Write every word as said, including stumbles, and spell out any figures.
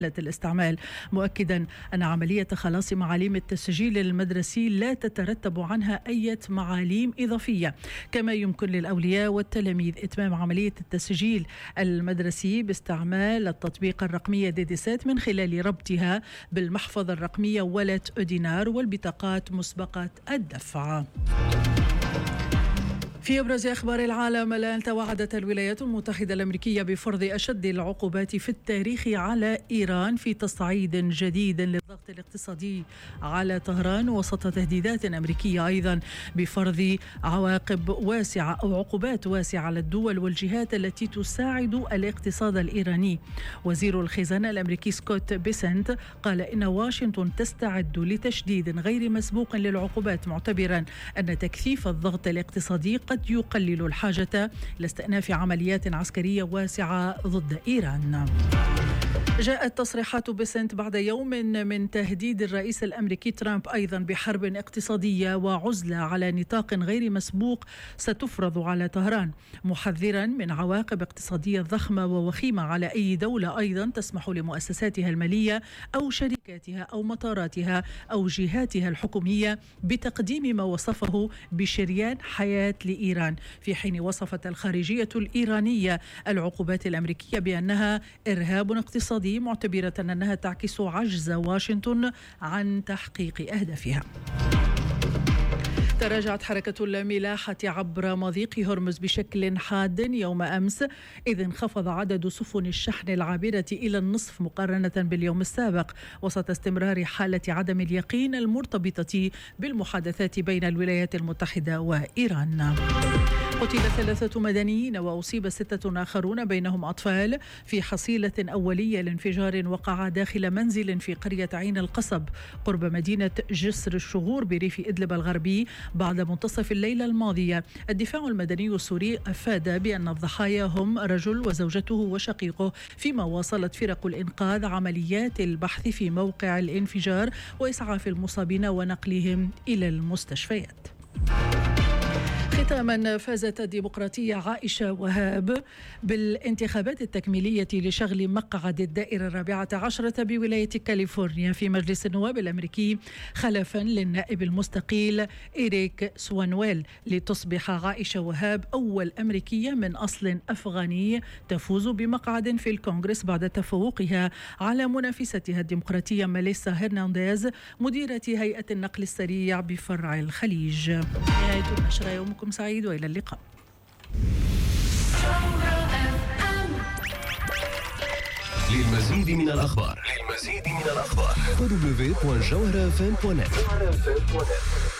الاستعمال، مؤكدا أن عملية خلاص معاليم التسجيل المدرسي لا تترتب عنها أي معاليم إضافية. كما يمكن للأولياء والتلاميذ إتمام عملية التسجيل المدرسي باستعمال التطبيق الرقمي ديديسات من خلال ربطها بالمحفظة الرقمية والت أودينار والبطاقات مسبقة الدفع. في أبرز أخبار العالم الآن، توعدت الولايات المتحدة الأمريكية بفرض أشد العقوبات في التاريخ على إيران في تصعيد جديد للضغط الاقتصادي على طهران وسط تهديدات أمريكية أيضا بفرض عواقب واسعة أو عقوبات واسعة على الدول والجهات التي تساعد الاقتصاد الإيراني. وزير الخزانة الأمريكي سكوت بيسنت قال إن واشنطن تستعد لتشديد غير مسبوق للعقوبات، معتبرا أن تكثيف الضغط الاقتصادي قد يقلل الحاجة لاستئناف عمليات عسكرية واسعة ضد إيران. جاءت تصريحات بيسنت بعد يوم من تهديد الرئيس الأمريكي ترامب أيضا بحرب اقتصادية وعزلة على نطاق غير مسبوق ستفرض على طهران، محذرا من عواقب اقتصادية ضخمة ووخيمة على أي دولة أيضا تسمح لمؤسساتها المالية أو شركاتها أو مطاراتها أو جهاتها الحكومية بتقديم ما وصفه بشريان حياة لإيران، في حين وصفت الخارجية الإيرانية العقوبات الأمريكية بأنها إرهاب اقتصادي، معتبرة أنها تعكس عجز واشنطن عن تحقيق أهدافها. تراجعت حركة الملاحة عبر مضيق هرمز بشكل حاد يوم أمس، إذ انخفض عدد سفن الشحن العابرة إلى النصف مقارنة باليوم السابق، وسط استمرار حالة عدم اليقين المرتبطة بالمحادثات بين الولايات المتحدة وإيران. قتل ثلاثة مدنيين وأصيب ستة آخرون بينهم أطفال في حصيلة أولية لانفجار وقع داخل منزل في قرية عين القصب قرب مدينة جسر الشغور بريف إدلب الغربي بعد منتصف الليلة الماضية. الدفاع المدني السوري أفاد بأن الضحايا هم رجل وزوجته وشقيقه، فيما واصلت فرق الإنقاذ عمليات البحث في موقع الانفجار وإسعاف المصابين ونقلهم إلى المستشفيات. ختاما، فازت الديمقراطية عائشة وهاب بالانتخابات التكميلية لشغل مقعد الدائرة الرابعة عشرة بولاية كاليفورنيا في مجلس النواب الأمريكي، خلفا للنائب المستقيل إيريك سوانويل، لتصبح عائشة وهاب أول أمريكية من أصل أفغاني تفوز بمقعد في الكونغرس بعد تفوقها على منافستها الديمقراطية ميليسا هرنانديز مديرة هيئة النقل السريع بفرع الخليج. نهاية النشرة، يومكم سعيد وإلى اللقاء. للمزيد من الأخبار للمزيد من الأخبار دبليو دبليو دبليو دوت جوهرة إف إم دوت نت.